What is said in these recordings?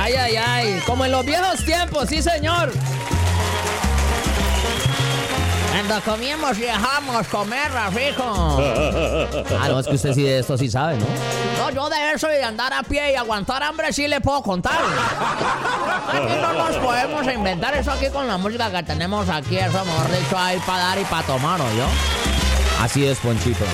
Ay, ay, ay. Como en los viejos tiempos, sí, señor. Cuando comíamos y dejábamos comer, rico. Ah, no, es que usted sí de esto sí sabe, ¿no? No, yo de eso y de andar a pie y aguantar hambre sí le puedo contar. Aquí no nos podemos inventar eso aquí con la música que tenemos aquí. Eso, mejor dicho, hay para dar y para tomar, ¿o yo? Así es, Ponchito.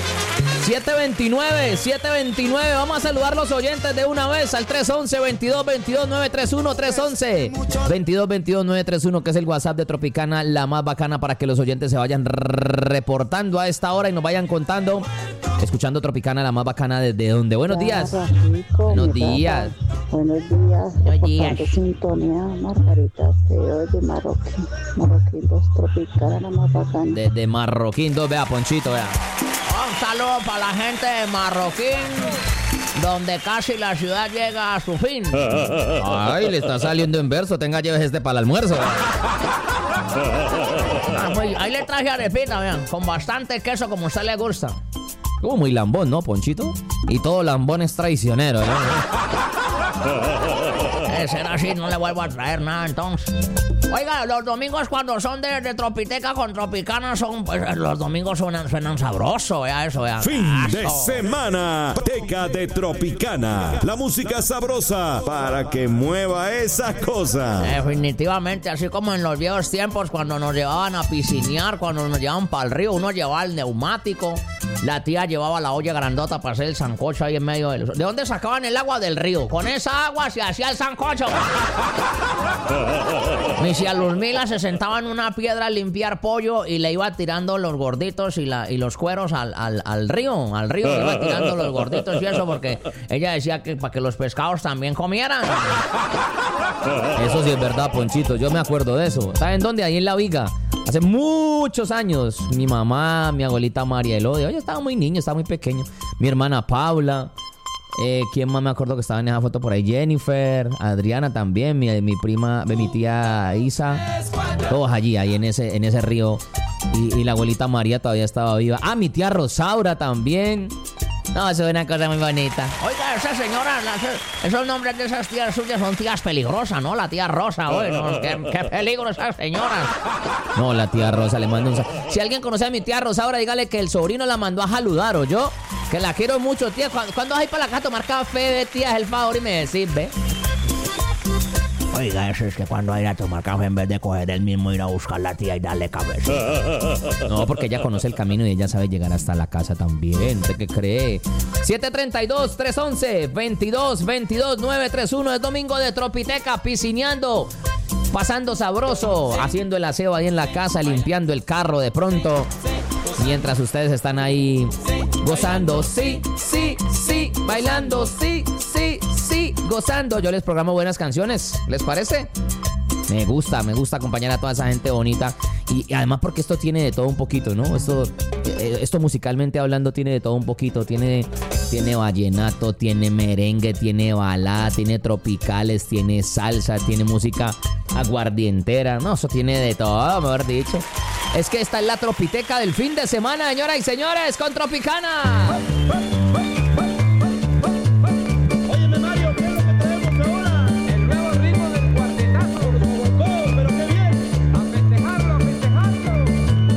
729, vamos a saludar los oyentes de una vez al 311-2222-931, 311-2222-931, que es el WhatsApp de Tropicana, la más bacana, para que los oyentes se vayan reportando a esta hora y nos vayan contando, escuchando Tropicana, la más bacana, desde donde. Buenos días. Buenos días. Buenos días. Reportando sintonía, Margarita Feo de Marroquín. Marroquín 2, Tropicana, la más bacana. Desde Marroquín 2, vea, Ponchito, vea. Un saludo para la gente de Marroquín, donde casi la ciudad llega a su fin. Ay, le está saliendo en verso. Tenga, lleves este para el almuerzo. Ahí le traje arepita, vean, con bastante queso como a usted le gusta. Muy lambón, ¿no, Ponchito? Y todo lambón es traicionero, ¿no? Será así, no le vuelvo a traer nada entonces. Oiga, los domingos cuando son de Tropiteca con Tropicana son, pues los domingos suenan sabroso, ya eso, ya. Fin de semana, Teca de Tropicana. La música sabrosa para que mueva esa cosa. Definitivamente, así como en los viejos tiempos cuando nos llevaban a piscinear, cuando nos llevaban para el río, uno llevaba el neumático, la tía llevaba la olla grandota para hacer el sancocho ahí en medio de... ¿De dónde sacaban el agua? Del río. Con esa agua se hacía el sancocho. Mis Luzmila se sentaba en una piedra a limpiar pollo y le iba tirando los gorditos y los cueros al río. Al río le iba tirando los gorditos y eso, porque ella decía que para que los pescados también comieran. Eso sí es verdad, Ponchito. Yo me acuerdo de eso. ¿Saben dónde? Ahí en La Viga. Hace muchos años. Mi mamá, mi abuelita María Elodia. Yo estaba muy niño, estaba muy pequeño. Mi hermana Paula. ¿Quién más me acuerdo que estaba en esa foto por ahí? Jennifer, Adriana también, mi prima, mi tía Isa, todos allí, ahí en ese río. Y la abuelita María todavía estaba viva. Ah, mi tía Rosaura también. No, eso es una cosa muy bonita. Oiga, esa señora, esos nombres de esas tías suyas son tías peligrosas, ¿no? La tía Rosa, oye, ¿no? ¿Qué peligro esas señoras? No, la tía Rosa le mando un saludo. Si alguien conoce a mi tía Rosaura, dígale que el sobrino la mandó a saludar, ¿o yo? Que la quiero mucho, tía. ¿Cuándo vas a ir para la casa a tomar café, ve, tía? Es el favor y me decís, ve. Oiga, eso es que cuando hay a tomar café, en vez de coger él mismo, ir a buscar la tía y darle cabeza. No, porque ella conoce el camino y ella sabe llegar hasta la casa también. ¿Usted qué cree? 732-311-2222-931. Es domingo de Tropiteca, piscineando, pasando sabroso, haciendo el aseo ahí en la casa, limpiando el carro de pronto. Mientras ustedes están ahí gozando, sí, bailando, sí, gozando. Yo les programo buenas canciones, ¿les parece? Me gusta acompañar a toda esa gente bonita. Y además porque esto tiene de todo un poquito, ¿no? Esto musicalmente hablando tiene de todo un poquito. Tiene vallenato, tiene merengue, tiene balada, tiene tropicales, tiene salsa, tiene música aguardientera. No, eso tiene de todo, mejor dicho. Es que esta es la Tropiteca del fin de semana, señoras y señores, con Tropicana.